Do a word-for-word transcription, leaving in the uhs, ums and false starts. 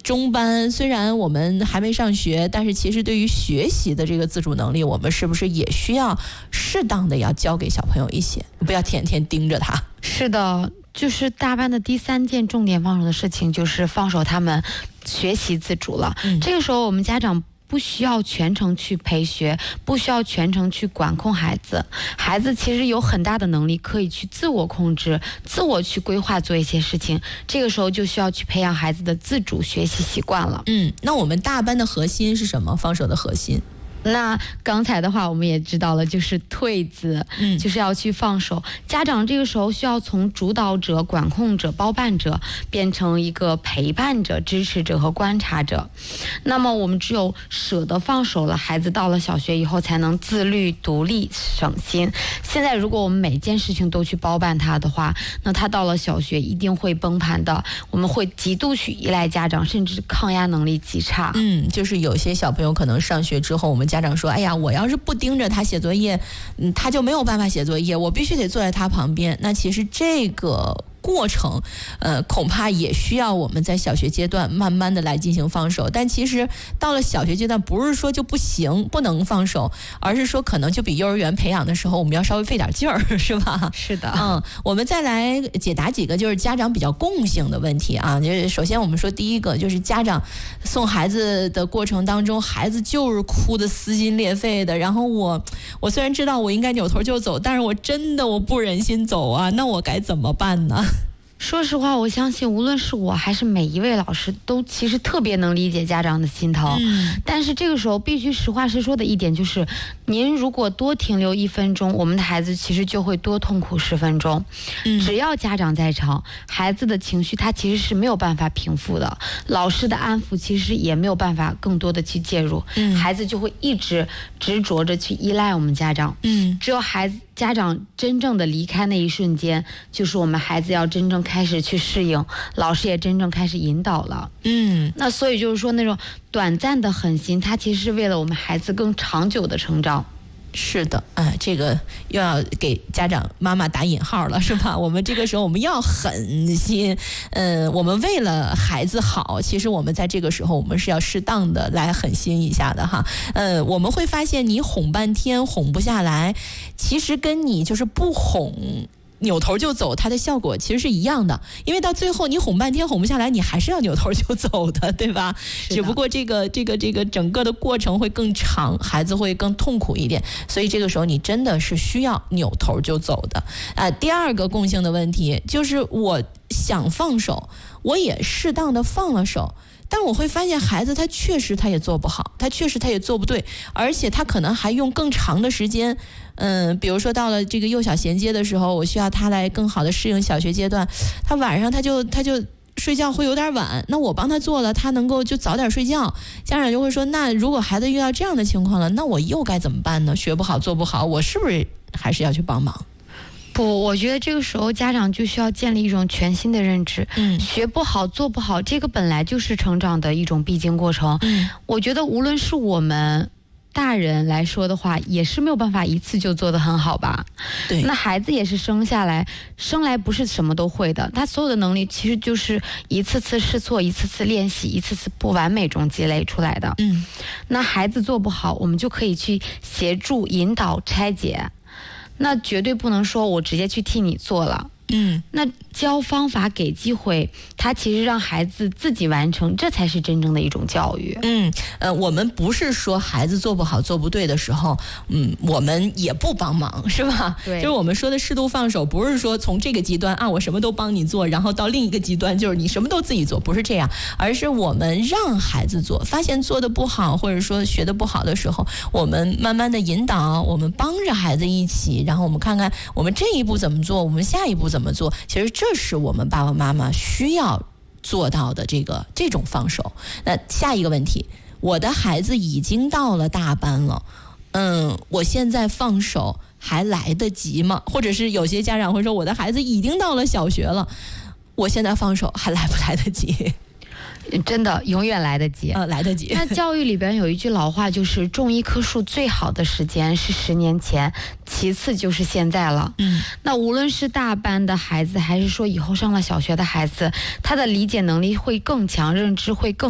中班，虽然我们还没上学，但是其实对于学习的这个自主能力，我们是不是也需要适当的要教给小朋友一些，不要天天盯着他。 是的，就是大班的第三件重点放手的事情，就是放手他们学习自主了。嗯、这个时候我们家长不需要全程去陪学，不需要全程去管控孩子，孩子其实有很大的能力可以去自我控制，自我去规划做一些事情，这个时候就需要去培养孩子的自主学习习惯了。 嗯，那我们大班的核心是什么？放手的核心？ 那刚才的话我们也知道了，就是退字，嗯，就是要去放手。家长这个时候需要从主导者、管控者、包办者变成一个陪伴者、支持者和观察者。那么我们只有舍得放手了，孩子到了小学以后才能自律、独立、省心。现在如果我们每件事情都去包办他的话，那他到了小学一定会崩盘的，我们会极度去依赖家长，甚至抗压能力极差。 嗯，就是有些小朋友可能上学之后，我们家长说，哎呀，我要是不盯着他写作业，嗯，他就没有办法写作业，我必须得坐在他旁边。那其实这个过程，呃，恐怕也需要我们在小学阶段慢慢的来进行放手。但其实到了小学阶段，不是说就不行，不能放手，而是说可能就比幼儿园培养的时候，我们要稍微费点劲儿，是吧？ 是的。 嗯，我们再来解答几个就是家长比较共性的问题啊。就是首先我们说第一个就是家长送孩子的过程当中，孩子就是哭得撕心裂肺的，然后我我虽然知道我应该扭头就走，但是我真的我不忍心走啊，那我该怎么办呢？ 说实话，我相信无论是我还是每一位老师，都其实特别能理解家长的心疼。嗯，但是这个时候必须实话实说的一点就是，您如果多停留一分钟，我们的孩子其实就会多痛苦十分钟。嗯，只要家长在场，孩子的情绪他其实是没有办法平复的，老师的安抚其实也没有办法更多的去介入。嗯，孩子就会一直执着着去依赖我们家长。嗯，只有孩子。家长真正的离开那一瞬间，就是我们孩子要真正开始去适应，老师也真正开始引导了。嗯，那所以就是说，那种短暂的狠心，它其实是为了我们孩子更长久的成长。 是的，哎，这个又要给家长妈妈打引号了，是吧？我们这个时候我们要狠心，嗯，我们为了孩子好，其实我们在这个时候我们是要适当的来狠心一下的哈。呃，我们会发现你哄半天哄不下来，其实跟你就是不哄扭头就走，它的效果其实是一样的，因为到最后你哄半天哄不下来，你还是要扭头就走的，对吧？只不过这个这个这个整个的过程会更长，孩子会更痛苦一点，所以这个时候你真的是需要扭头就走的啊、呃。第二个共性的问题就是我想放手，我也适当的放了手。但我会发现孩子他确实他也做不好，他确实他也做不对，而且他可能还用更长的时间，嗯，比如说到了这个幼小衔接的时候，我需要他来更好的适应小学阶段，他晚上他就他就睡觉会有点晚，那我帮他做了，他能够就早点睡觉。家长就会说，那如果孩子遇到这样的情况了，那我又该怎么办呢？学不好做不好，我是不是还是要去帮忙？ 不，我觉得这个时候家长就需要建立一种全新的认知。嗯，学不好做不好，这个本来就是成长的一种必经过程。嗯，我觉得无论是我们大人来说的话，也是没有办法一次就做得很好吧。对，那孩子也是生下来生来不是什么都会的，他所有的能力其实就是一次次试错，一次次练习，一次次不完美中积累出来的。嗯，那孩子做不好，我们就可以去协助引导拆解，那绝对不能说我直接去替你做了。嗯，那教方法给机会，他其实让孩子自己完成，这才是真正的一种教育。 嗯，呃，我们不是说孩子做不好做不对的时候，嗯，我们也不帮忙，是吧？对，就是我们说的适度放手，不是说从这个极端啊，我什么都帮你做，然后到另一个极端就是你什么都自己做，不是这样，而是我们让孩子做，发现做的不好或者说学的不好的时候，我们慢慢的引导，我们帮着孩子一起，然后我们看看我们这一步怎么做，我们下一步怎么怎么做？其实这是我们爸爸妈妈需要做到的这个这种放手。那下一个问题，我的孩子已经到了大班了，嗯，我现在放手还来得及吗？或者是有些家长会说，我的孩子已经到了小学了，我现在放手还来不来得及？ 真的永远来得及， 呃，来得及。 那教育里边有一句老话，就是种一棵树最好的时间是十年前，其次就是现在了。嗯，那无论是大班的孩子，还是说以后上了小学的孩子，他的理解能力会更强，认知会更